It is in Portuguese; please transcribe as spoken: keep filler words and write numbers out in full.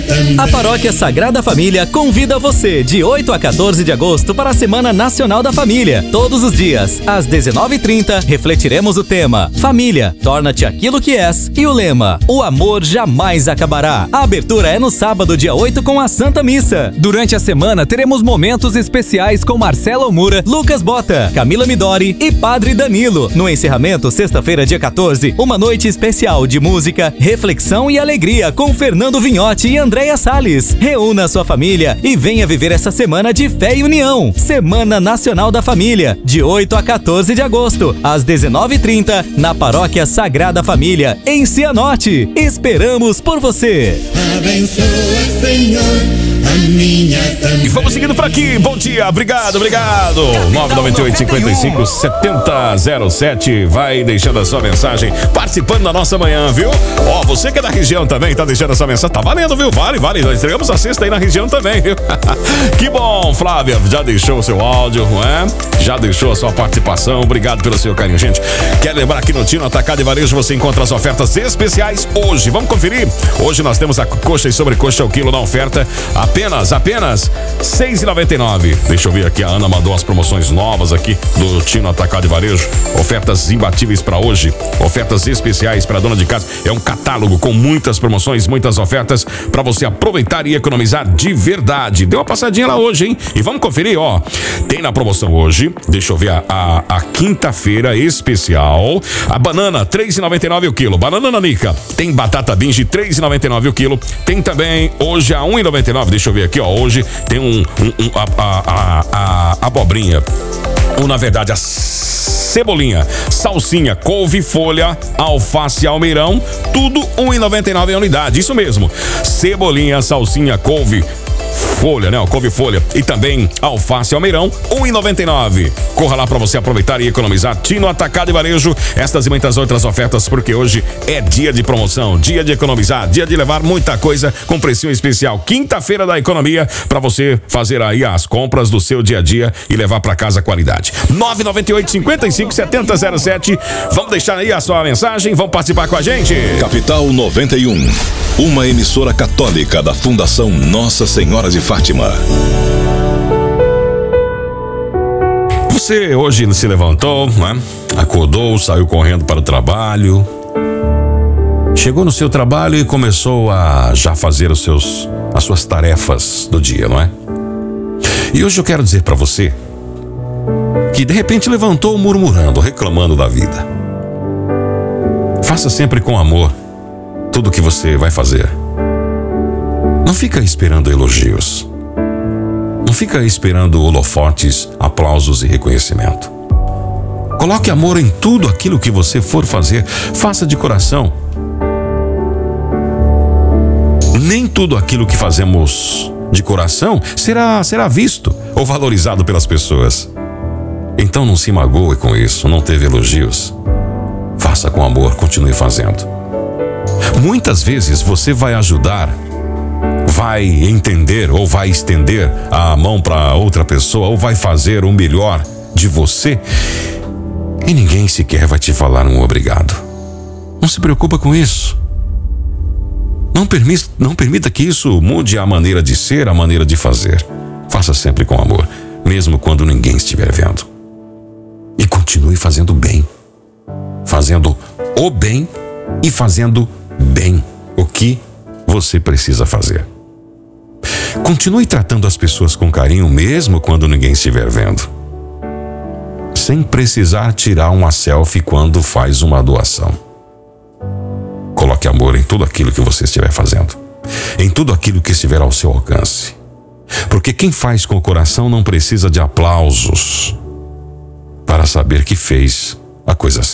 A Paróquia Sagrada Família convida você de oito a quatorze de agosto para a Semana Nacional da Família. Todos os dias, às dezenove e trinta, refletiremos o tema Família, torna-te aquilo que és e o lema O amor jamais acabará. A abertura é no sábado, dia oito, com a Santa Missa. Durante a semana, teremos momentos especiais com Marcelo Moura, Lucas Bota, Camila Midori e Padre Danilo. No encerramento, sexta-feira, dia quatorze, uma noite especial de música, reflexão e alegria com Fernando Vinhotti e Andréia Salles. Reúna a sua família e venha viver essa semana de fé e união. Semana Nacional da Família, de oito a quatorze de agosto, às dezenove e trinta, na Paróquia Sagrada Família, em Cianorte. Esperamos por você. Abençoa, Senhor. E vamos seguindo por aqui. Bom dia, obrigado, obrigado. nove nove oito, cinco cinco, sete zero zero sete. Vai deixando a sua mensagem, participando da nossa manhã, viu? Ó, você que é da região também, tá deixando a sua mensagem. Tá valendo, viu? Vale, vale. Nós entregamos a cesta aí na região também, viu? Que bom, Flávia. Já deixou o seu áudio, não é? Já deixou a sua participação. Obrigado pelo seu carinho, gente. Quer lembrar que no Tino Atacado e Varejo você encontra as ofertas especiais hoje. Vamos conferir? Hoje nós temos a coxa e sobrecoxa ao quilo na oferta. Apenas, apenas seis reais e noventa e nove centavos. Deixa eu ver aqui, a Ana mandou as promoções novas aqui do Tino Atacado e Varejo. Ofertas imbatíveis para hoje, ofertas especiais para dona de casa. É um catálogo com muitas promoções, muitas ofertas para você aproveitar e economizar de verdade. Deu uma passadinha lá hoje, hein? E vamos conferir, ó. Tem na promoção hoje, deixa eu ver a, a, a quinta-feira especial. A banana, três reais e noventa e nove centavos o quilo. Banana nanica. Tem batata binge, três reais e noventa e nove centavos o quilo. Tem também hoje a um real e noventa e nove centavos. Deixa eu ver aqui, ó. Hoje tem um, um, um a, a, a, a abobrinha, ou na verdade a cebolinha, salsinha, couve, folha, alface, almeirão, tudo um real e noventa e nove centavos a unidade. Isso mesmo. Cebolinha, salsinha, couve, folha, né? Couve folha e também alface almeirão, um real e noventa e nove centavos. Corra lá para você aproveitar e economizar. Tino Atacado e Varejo, estas e muitas outras ofertas, porque hoje é dia de promoção, dia de economizar, dia de levar muita coisa com precinho especial. Quinta-feira da economia, para você fazer aí as compras do seu dia a dia e levar para casa qualidade. nove nove oito, cinco cinco, sete zero zero sete. Vamos deixar aí a sua mensagem, vamos participar com a gente. Capital noventa e um, uma emissora católica da Fundação Nossa Senhora de Fátima. Você hoje se levantou, né? Acordou, saiu correndo para o trabalho, chegou no seu trabalho e começou a já fazer os seus, as suas tarefas do dia, não é? E hoje eu quero dizer para você que de repente levantou murmurando, reclamando da vida. Faça sempre com amor tudo que você vai fazer. Não fica esperando elogios. Não fica esperando holofotes, aplausos e reconhecimento. Coloque amor em tudo aquilo que você for fazer. Faça de coração. Nem tudo aquilo que fazemos de coração será, será visto ou valorizado pelas pessoas. Então não se magoe com isso. Não teve elogios. Faça com amor, continue fazendo. Muitas vezes você vai ajudar, vai entender ou vai estender a mão para outra pessoa ou vai fazer o melhor de você e ninguém sequer vai te falar um obrigado. Não se preocupa com isso. Não permita, não permita que isso mude a maneira de ser, a maneira de fazer. Faça sempre com amor, mesmo quando ninguém estiver vendo. E continue fazendo bem. Fazendo o bem e fazendo bem o que você precisa fazer. Continue tratando as pessoas com carinho, mesmo quando ninguém estiver vendo. Sem precisar tirar uma selfie quando faz uma doação. Coloque amor em tudo aquilo que você estiver fazendo. Em tudo aquilo que estiver ao seu alcance. Porque quem faz com o coração não precisa de aplausos para saber que fez a coisa certa.